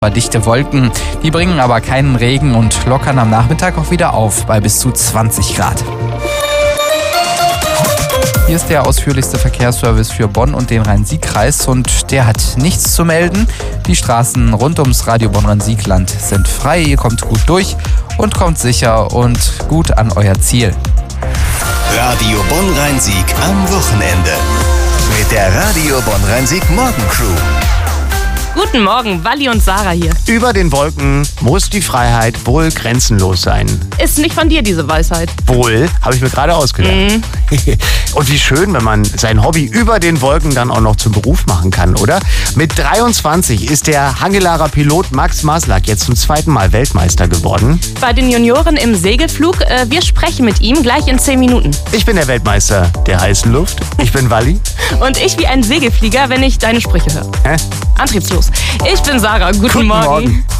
Dichte Wolken, die bringen aber keinen Regen und lockern am Nachmittag auch wieder auf bei bis zu 20 Grad. Hier ist der ausführlichste Verkehrsservice für Bonn und den Rhein-Sieg-Kreis und der hat nichts zu melden. Die Straßen rund ums Radio Bonn-Rhein-Sieg-Land sind frei, ihr kommt gut durch und kommt sicher und gut an euer Ziel. Radio Bonn-Rhein-Sieg am Wochenende mit der Radio Bonn-Rhein-Sieg Morgencrew. Guten Morgen, Walli und Sarah hier. Über den Wolken muss die Freiheit wohl grenzenlos sein. Ist nicht von dir, diese Weisheit. Wohl, habe ich mir gerade ausgedacht. Und wie schön, wenn man sein Hobby über den Wolken dann auch noch zum Beruf machen kann, oder? Mit 23 ist der Hangelarer Pilot Max Maslak jetzt zum zweiten Mal Weltmeister geworden. Bei den Junioren im Segelflug, wir sprechen mit ihm gleich in 10 Minuten. Ich bin der Weltmeister der heißen Luft. Ich bin Walli. Und ich wie ein Segelflieger, wenn ich deine Sprüche höre. Hä? Antriebslos. Ich bin Sarah, guten Morgen.